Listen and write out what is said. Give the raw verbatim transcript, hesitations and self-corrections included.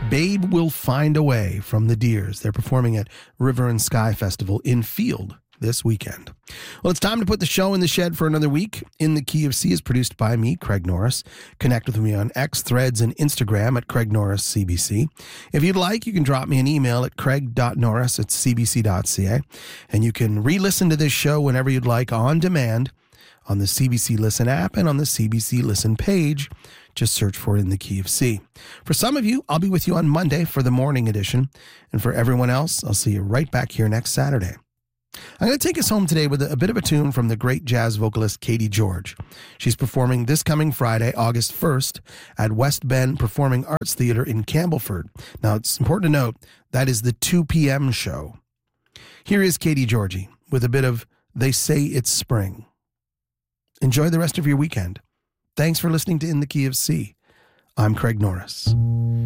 Babe Will Find a Way from the Deers. They're performing at River and Sky Festival in Field this weekend. Well, it's time to put the show in the shed for another week. In the Key of C is produced by me, Craig Norris. Connect with me on X, Threads, and Instagram at Craig Norris C B C. If you'd like, you can drop me an email at craig dot norris at c b c dot c a, and you can re-listen to this show whenever you'd like on demand on the C B C Listen app and on the C B C Listen page. Just search for In the Key of C. For some of you, I'll be with you on Monday for the morning edition. And for everyone else, I'll see you right back here next Saturday. I'm going to take us home today with a, a bit of a tune from the great jazz vocalist Katie George. She's performing this coming Friday, August first, at West Bend Performing Arts Theater in Campbellford. Now, it's important to note that is the two p.m. show. Here is Katie Georgie with a bit of They Say It's Spring. Enjoy the rest of your weekend. Thanks for listening to In the Key of C. I'm Craig Norris.